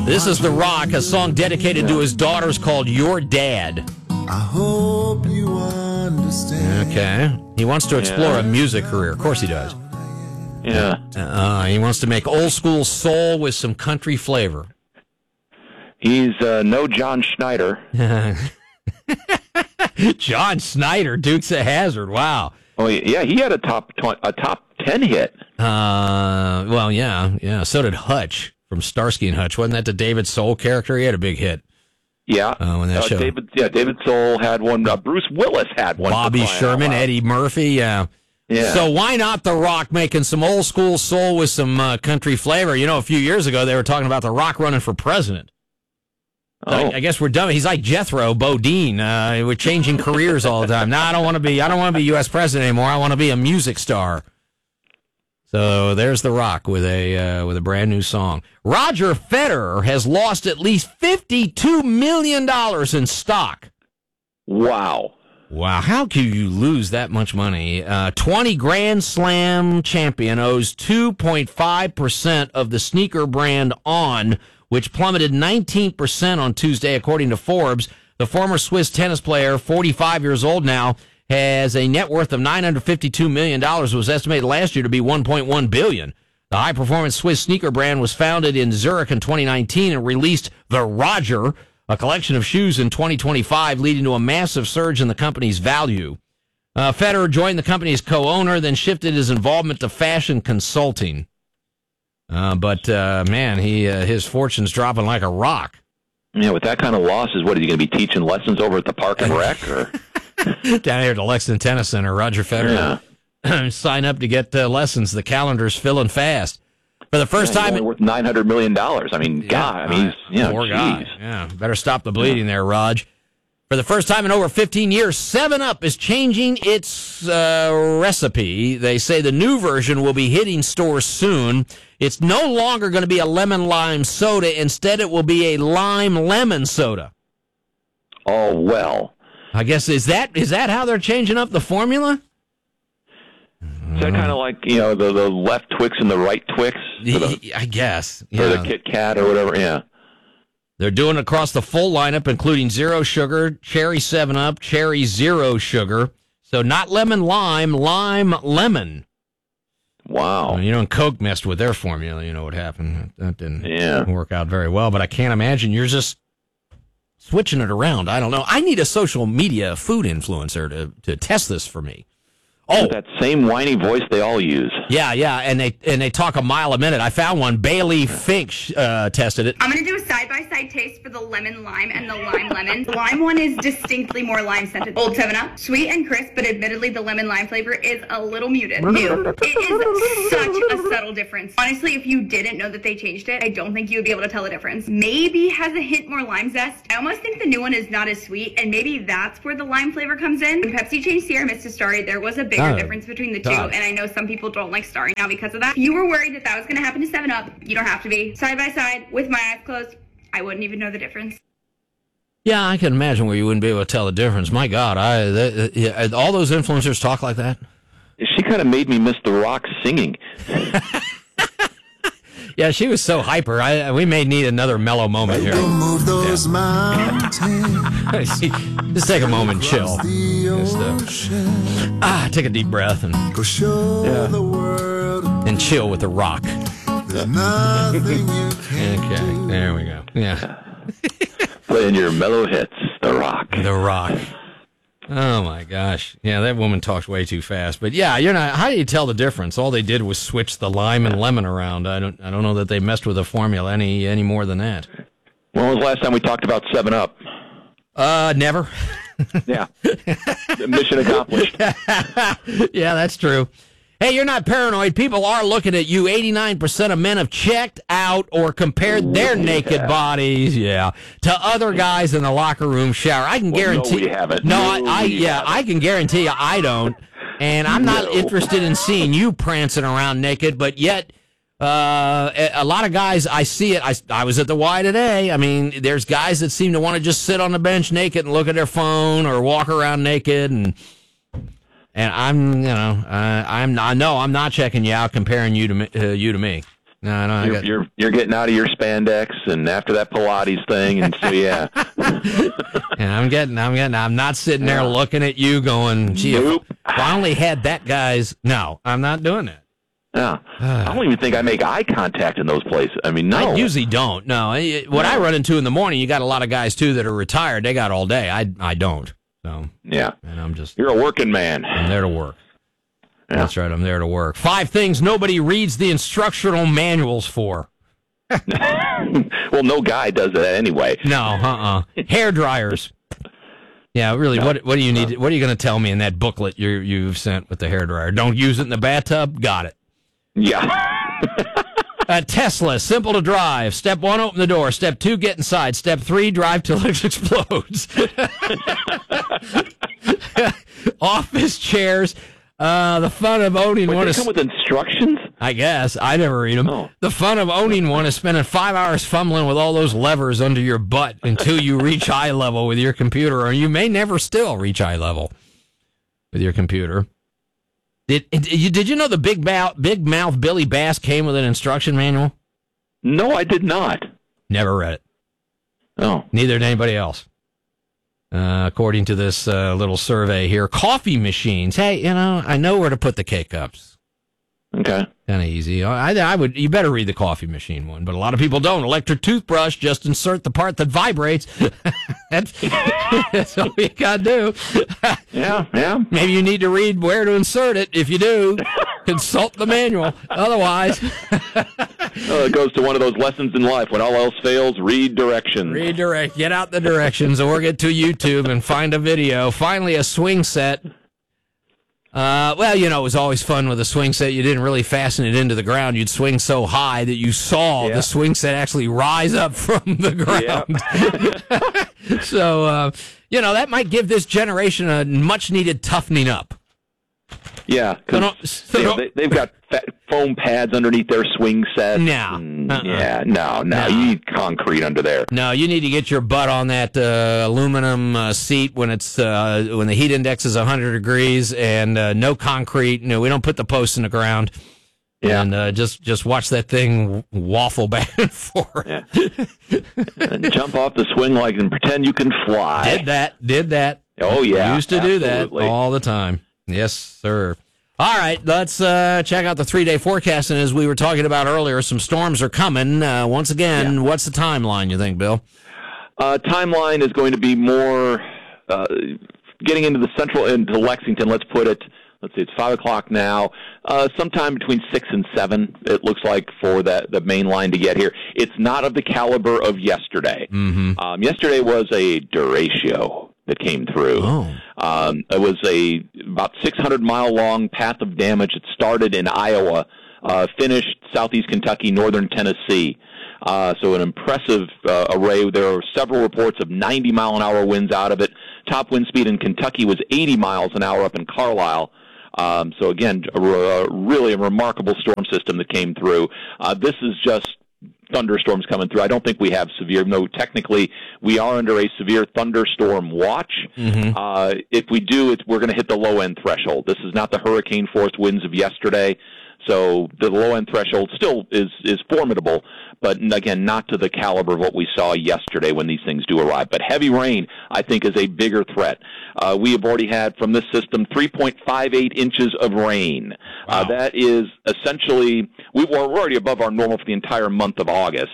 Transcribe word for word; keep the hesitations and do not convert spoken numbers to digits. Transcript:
This is The Rock, a song dedicated to his daughters called Your Dad. I hope you understand. Okay. He wants to explore Yeah. a music career. Of course he does. Yeah. Uh, he wants to make old school soul with some country flavor. He's uh, no John Schneider. John Snyder, Dukes of Hazzard. Wow. Oh yeah, he had a top tw- a top ten hit. Uh, well, yeah, yeah. So did Hutch from Starsky and Hutch. Wasn't that the David Soul character? He had a big hit. Yeah. Oh, when that uh, show. David, yeah, David Soul had one. Uh, Bruce Willis had one. Bobby Sherman, Eddie Murphy. Yeah. Yeah. So why not The Rock making some old school soul with some uh, country flavor? You know, a few years ago they were talking about The Rock running for president. So Oh. I, I guess we're done. He's like Jethro Bodine. Uh, we're changing careers all the time. Now I don't want to be. I don't want to be U S president anymore. I want to be a music star. So there's The Rock with a uh, with a brand new song. Roger Federer has lost at least fifty-two million dollars in stock. Wow. Wow, how can you lose that much money? Uh, twenty Grand Slam champion owes two point five percent of the sneaker brand On, which plummeted nineteen percent on Tuesday, according to Forbes. The former Swiss tennis player, forty-five years old now, has a net worth of nine hundred fifty-two million dollars, was estimated last year to be one point one billion dollars. The high-performance Swiss sneaker brand was founded in Zurich in twenty nineteen and released the Roger, a collection of shoes in twenty twenty-five, leading to a massive surge in the company's value. Uh, Federer joined the company as co-owner, then shifted his involvement to fashion consulting. Uh, but, uh, man, he uh, his fortune's dropping like a rock. Yeah, with that kind of losses, what are you going to be teaching lessons over at the Park and Rec? Or? Down here at the Lexington Tennis Center, Roger Federer. Yeah. Sign up to get uh, lessons. The calendar's filling fast. For the first yeah, time, he's only worth nine hundred million dollars. I mean, yeah, God, I mean, he's, you know, poor geez. guy. Yeah, better stop the bleeding there, Raj. For the first time in over fifteen years, seven up is changing its uh, recipe. They say the new version will be hitting stores soon. It's no longer going to be a lemon lime soda. Instead, it will be a lime lemon soda. Oh well. I guess is that is that how they're changing up the formula? Is that kind of like, you know, the, the left Twix and the right Twix? The, I guess. Or Yeah. the Kit Kat or whatever, yeah. They're doing it across the full lineup, including zero sugar, cherry seven up, cherry zero sugar. So not lemon lime, lime lemon. Wow. Well, you know, and Coke messed with their formula. You know what happened. That didn't Yeah. work out very well. But I can't imagine you're just switching it around. I don't know. I need a social media food influencer to, to test this for me. Oh, that same whiny voice they all use. Yeah, yeah, and they and they talk a mile a minute. I found one. Bailey Fink uh, tested it. I'm going to do a side-by-side taste for the lemon lime and the lime lemon. The lime one is distinctly more lime-scented. Old seven up, sweet and crisp, but admittedly the lemon lime flavor is a little muted. New. It is such a subtle difference. Honestly, if you didn't know that they changed it, I don't think you would be able to tell the difference. Maybe has a hint more lime zest. I almost think the new one is not as sweet, and maybe that's where the lime flavor comes in. When Pepsi changed Sierra Mist to Starry, there was a bigger Oh, difference between the two, God. and I know some people don't like Starry now because of that. If you were worried that that was going to happen to seven up, you don't have to be. Side by side, with my eyes closed, I wouldn't even know the difference. Yeah, I can imagine where you wouldn't be able to tell the difference. My God, I that, yeah, all those influencers talk like that. She kind of made me miss The Rock singing. Yeah, she was so hyper. I, we may need another mellow moment here. We'll move those Yeah. mountains. Just take a moment, chill. Just, uh, Ocean. ah, take a deep breath and Go show Yeah. the world and chill with The Rock. there's nothing you can't Okay, do. there we go. Yeah, Playing your mellow hits, The Rock. The Rock. Oh my gosh, yeah, that woman talks way too fast. But yeah, you're not. How do you tell the difference? All they did was switch the lime and lemon around. I don't. I don't know that they messed with the formula any any more than that. When was the last time we talked about seven up? Uh, never. Yeah. Mission accomplished. Yeah, that's true. Hey, you're not paranoid. People are looking at you. eighty-nine percent of men have checked out or compared their naked bodies, yeah, to other guys in the locker room shower. I can Well, no, guarantee. we haven't. No, No, I, I we yeah, haven't. I can guarantee you I don't. And I'm not No. interested in seeing you prancing around naked, but yet uh, a, a lot of guys, I see it. I, I was at the Y today. I mean, there's guys that seem to want to just sit on the bench naked and look at their phone or walk around naked and... And I'm, you know, uh, I'm, I know I'm not checking you out, comparing you to me, uh, you to me. No, no, I You're, got, you're you're getting out of your spandex, and after that Pilates thing, and so yeah. yeah, I'm getting, I'm getting, I'm not sitting there looking at you going, gee, Nope. if, if I only had that guy's. No, I'm not doing that. Yeah, I don't even think I make eye contact in those places. I mean, no. I usually don't. No, I- what I run into in the morning, you got a lot of guys too that are retired. They got all day. I I don't. So Yeah, and I'm just you're a working man. I'm there to work. Yeah. That's right. I'm there to work. Five things nobody reads the instructional manuals for. Well, no guy does that anyway. No, uh-uh. Hair dryers. Yeah, really. No. What what do you need? What are you going to tell me in that booklet you you've sent with the hair dryer? Don't use it in the bathtub. Got it. Yeah. A Tesla, simple to drive. Step one, open the door. Step two, get inside. Step three, drive till it explodes. Office chairs. Uh, the fun of owning Wait, one they is, come with instructions? I guess, I never read them. Oh. The fun of owning one is spending five hours fumbling with all those levers under your butt until you reach eye level with your computer, or you may never still reach eye level with your computer. Did did you, did you know the Big Mouth, Big Mouth Billy Bass came with an instruction manual? No, I did not. Never read it. Oh. Neither did anybody else. Uh, according to this uh, little survey here, coffee machines. Hey, you know, I know where to put the K-cups. Okay. Kind of easy. I, I would. You better read the coffee machine one, but a lot of people don't. Electric toothbrush. Just insert the part that vibrates. that's, that's all you gotta do. Yeah, yeah. Maybe you need to read where to insert it. If you do, consult the manual. Otherwise, Oh, it goes to one of those lessons in life. When all else fails, read directions. redirect. Get out the directions, or get to YouTube and find a video. Finally, a swing set. Uh, well, you know, it was always fun with a swing set. You didn't really fasten it into the ground. You'd swing so high that you saw Yeah. the swing set actually rise up from the ground. So, uh, you know, that might give this generation a much-needed toughening up. Yeah, So don't- because so don't- they, they've got fat foam pads underneath their swing sets. No. and- Uh-uh. Yeah, no, no, No. You need concrete under there. No, you need to get your butt on that uh, aluminum uh, seat when it's uh, when the heat index is one hundred degrees, and uh, no concrete. No, we don't put the posts in the ground. Yeah. And uh, just just watch that thing waffle back and forth. Yeah. And jump off the swing like and pretend you can fly. Did that? Did that? Oh, yeah, Used to do that absolutely. all the time. Yes, sir. All right, let's uh, check out the three-day forecast. And as we were talking about earlier, some storms are coming. Uh, once again, Yeah. what's the timeline, you think, Bill? Uh, timeline is going to be more uh, getting into the central, into Lexington, let's put it. Let's see, it's five o'clock now. Uh, sometime between six and seven, it looks like, for that the main line to get here. It's not of the caliber of yesterday. Mm-hmm. Um, yesterday was a derecho that came through. Oh. Um, it was a about six hundred mile long path of damage. It started in Iowa, uh, finished southeast Kentucky, northern Tennessee. Uh, so an impressive uh, array. There are several reports of ninety mile an hour winds out of it. Top wind speed in Kentucky was eighty miles an hour up in Carlisle. Um, so again, a, a, really a remarkable storm system that came through. Uh, this is just thunderstorms coming through. I don't think we have severe, no, technically we are under a severe thunderstorm watch. Mm-hmm. Uh, if we do, it's, we're going to hit the low-end threshold. This is not the hurricane-force winds of yesterday. So the low-end threshold still is, is formidable, but again, not to the caliber of what we saw yesterday when these things do arrive. But heavy rain, I think, is a bigger threat. Uh, we have already had from this system three point five eight inches of rain. Wow. Uh, that is essentially, we were already above our normal for the entire month of August.